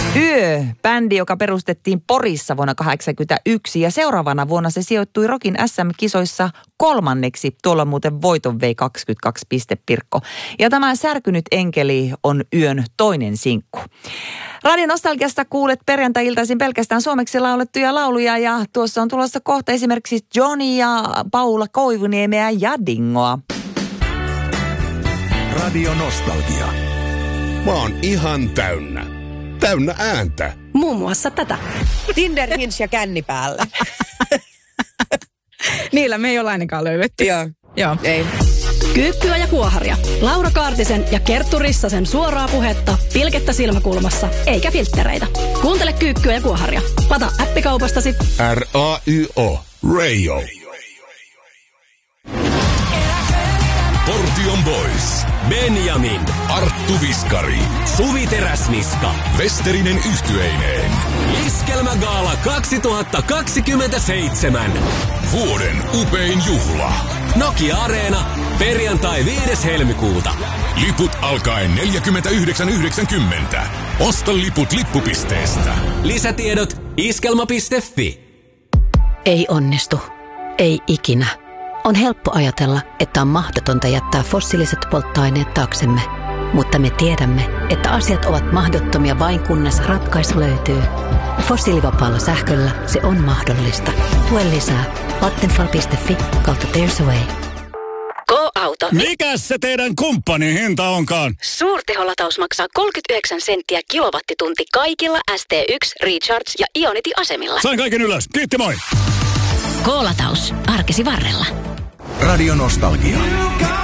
Bändi, joka perustettiin Porissa vuonna 1981 ja seuraavana vuonna se sijoittui Rockin SM-kisoissa 3. Tuolla muuten voiton vei 22 pistepirkko. Ja tämä Särkynyt enkeli on yön toinen sinkku. Radio Nostalgiasta kuulet perjantai-iltaisin pelkästään suomeksi laulettuja lauluja ja tuossa on tulossa kohta esimerkiksi Johnny ja Paula Koivuniemeä ja Dingoa. Radio Nostalgia. Mä oon ihan täynnä. Täynnä ääntä. Muun muassa tätä. Tinder, Hinge ja känni päällä. Niillä me ei ole ainakaan löydetty. Joo. Ei. Kyykkyä ja kuoharia. Laura Kaartisen ja Kerttu Rissasen suoraa puhetta, pilkettä silmäkulmassa, eikä filttereitä. Kuuntele Kyykkyä ja kuoharia. Lata appikaupastasi. R-A-Y-O. Radio. Portion Boys. Benjamin, Arttu Viskari, Suvi Teräsniska, Westerinen yhtyeineen. Iskelmägaala 2027. Vuoden upein juhla. Nokia-areena, perjantai 5. helmikuuta. Liput alkaen 49,90. Osta liput lippupisteestä. Lisätiedot iskelma.fi. Ei onnistu. Ei ikinä. On helppo ajatella, että on mahdotonta jättää fossiiliset polttoaineet taaksemme. Mutta me tiedämme, että asiat ovat mahdottomia vain kunnes ratkaisu löytyy. Fossiilivapaalla sähköllä se on mahdollista. Tue lisää. Vattenfall.fi/There's a way. Go-auto. Mikäs se teidän kumppanin hinta onkaan? Suurteholataus maksaa 39 senttiä kilowattitunti kaikilla ST1, Recharge ja Ionity-asemilla. Sain kaiken ylös. Kiitti, moi! Go-lataus. Arkesi varrella. Radio Nostalgia.